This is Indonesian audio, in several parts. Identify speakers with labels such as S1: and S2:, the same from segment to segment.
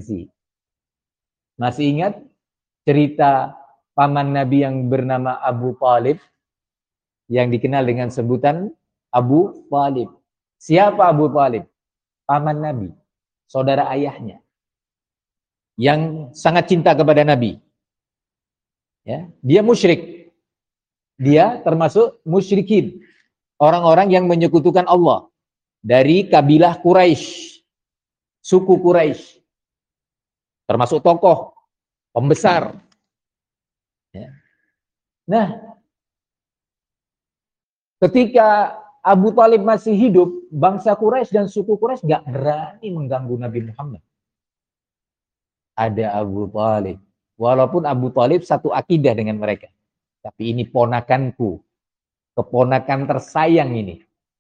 S1: gengsi. Masih ingat cerita paman Nabi yang bernama Abu Thalib, yang dikenal dengan sebutan Abu Thalib. Siapa Abu Thalib? Paman Nabi, saudara ayahnya, yang sangat cinta kepada Nabi. Ya, dia musyrik. Dia termasuk musyrikin, orang-orang yang menyekutukan Allah dari kabilah Quraisy, suku Quraisy, termasuk tokoh pembesar. Ya. Nah, ketika Abu Thalib masih hidup, bangsa Quraisy dan suku Quraisy gak berani mengganggu Nabi Muhammad. Ada Abu Thalib. Walaupun Abu Thalib satu akidah dengan mereka. Tapi ini ponakanku. Keponakan tersayang ini.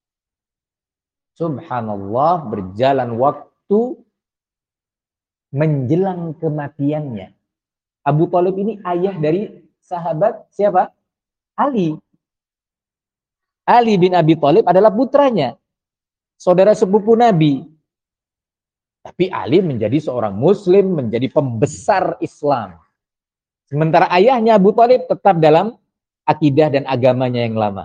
S1: Subhanallah, berjalan waktu menjelang kematiannya. Abu Thalib ini ayah dari sahabat siapa? Ali. Ali bin Abi Thalib adalah putranya, saudara sepupu Nabi. Tapi Ali menjadi seorang muslim, menjadi pembesar Islam. Sementara ayahnya Abu Thalib tetap dalam akidah dan agamanya yang lama.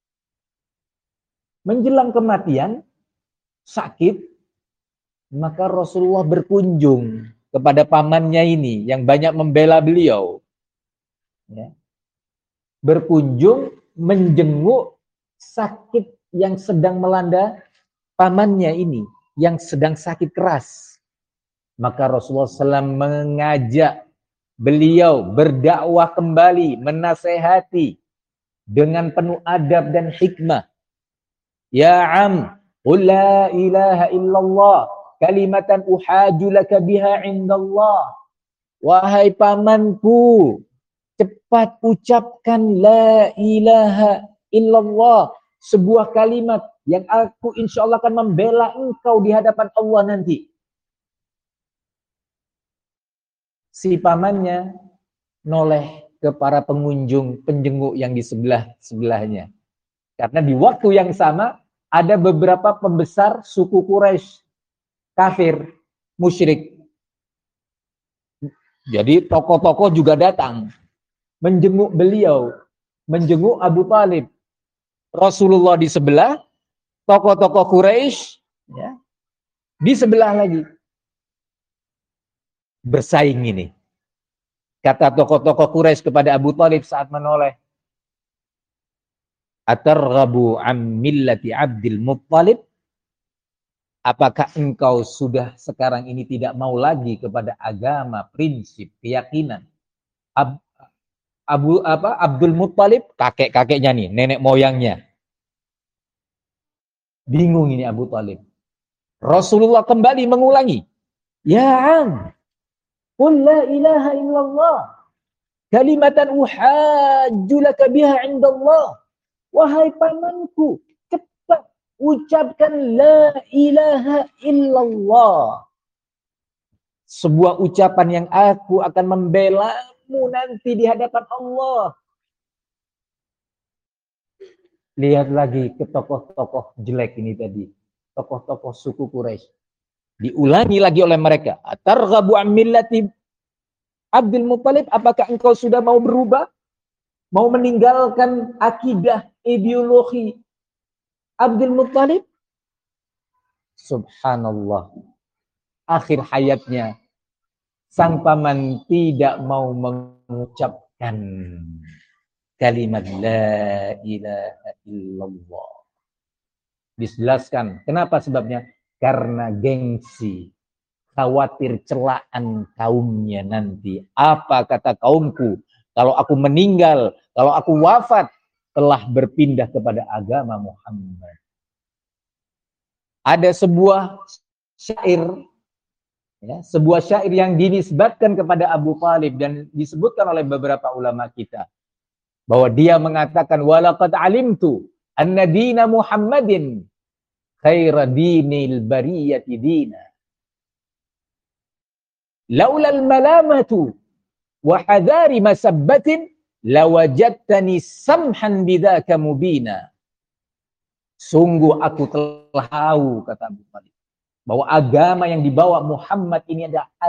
S1: Menjelang kematian, sakit, maka Rasulullah berkunjung kepada pamannya ini yang banyak membela beliau. Ya. Berkunjung, menjenguk sakit yang sedang melanda pamannya ini, yang sedang sakit keras. Maka Rasulullah SAW mengajak beliau berdakwah kembali, menasehati dengan penuh adab dan hikmah. Ya am, qul la ilaha illallah, kalimatan uhaju laka biha indallah. Wahai pamanku, cepat ucapkan la ilaha illallah, sebuah kalimat yang aku insya Allah akan membela engkau di hadapan Allah nanti. Si pamannya noleh ke para pengunjung, penjenguk yang di sebelahnya. Karena di waktu yang sama ada beberapa pembesar suku Quraisy kafir, musyrik. Jadi tokoh-tokoh juga datang menjenguk beliau, menjenguk Abu Thalib. Rasulullah di sebelah, tokoh-tokoh Quraisy ya, di sebelah lagi. Bersaing ini. Kata tokoh-tokoh Quraisy kepada Abu Thalib saat menoleh, atarghabu an millati Abdul Muttalib? Apakah engkau sudah sekarang ini tidak mau lagi kepada agama, prinsip, keyakinan Abdul Muttalib, kakek-kakeknya nih, nenek moyangnya. Bingung ini Abu Thalib. Rasulullah kembali mengulangi, ya am, qul la ilaha illallah, kalimatan uhajju laka biha indallah. Wahai pamanku, cepat ucapkan la ilaha illallah. Sebuah ucapan yang aku akan membelamu nanti di hadapan Allah. Lihat lagi ke tokoh-tokoh jelek ini tadi. Tokoh-tokoh suku Quraisy. Diulangi lagi oleh mereka. Atarghabu an millati Abdul Muttalib, apakah engkau sudah mau berubah? Mau meninggalkan akidah, ideologi Abdul Muttalib? Subhanallah. Akhir hayatnya, sang paman tidak mau mengucapkan kalimat la ilaha illallah. Dijelaskan. Kenapa sebabnya? Karena gengsi. Khawatir celaan kaumnya nanti. Apa kata kaumku? Kalau aku meninggal, kalau aku wafat, telah berpindah kepada agama Muhammad. Ada sebuah syair, ya, sebuah syair yang dinisbatkan kepada Abu Thalib dan disebutkan oleh beberapa ulama kita, bahwa dia mengatakan, walaqad alimtu anna dina Muhammadin khaira dinil bariyati dina. Laulal malamatu wa hadari masabbatin lawajadtani samhan bidzaka mubina. Sungguh aku telah tahu, kata Abu Thalib, bahwa agama yang dibawa Muhammad ini adalah